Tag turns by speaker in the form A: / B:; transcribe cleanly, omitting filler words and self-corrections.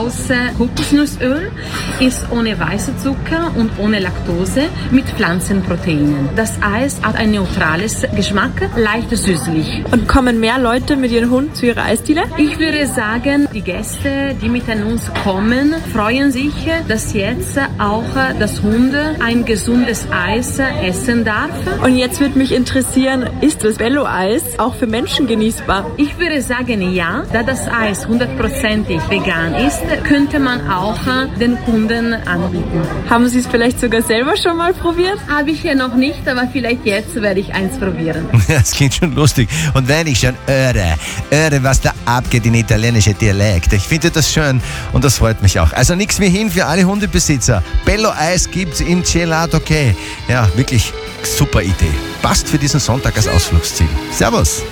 A: aus Kokosnussöl, ist ohne weißen Zucker und ohne Laktose mit Pflanzenproteinen. Das Eis hat ein neutrales Geschmack, leicht süßlich.
B: Und kommen mehr Leute mit ihrem Hund zu ihrer Eisdiele?
A: Ich würde sagen, die Gäste, die mit uns kommen, freuen sich, dass jetzt auch das Hund ein gesundes Eis essen darf.
B: Und jetzt würde mich interessieren, ist das Bello-Eis auch für Menschen genießbar?
A: Ich würde sagen, ja. Da das Eis 100%ig vegan ist, könnte man auch den Kunden anbieten.
B: Haben Sie es vielleicht sogar selber schon mal probiert?
A: Habe ich ja noch nicht, aber vielleicht jetzt werde ich eins probieren.
C: Das klingt schon lustig. Und wenn ich schon höre, was da abgeht in italienische Dialekt. Ich finde das schön und das freut mich auch. Also nichts mehr hin für alle Hundebesitzer. Bello-Eis gibt's im Gelato Che. Ja, wirklich super Idee. Passt für diesen Sonntag als Ausflugsziel. Servus.